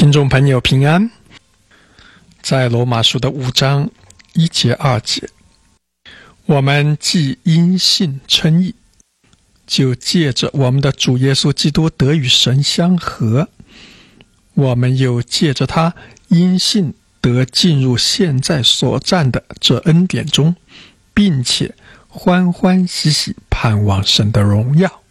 听众朋友平安，在罗马书的5章1节2节，我们既因信称义，就借着我们的主耶稣基督得与神相合，我们又借着他因信得进入现在所占的这恩典中，并且欢欢喜喜盼望神的荣耀。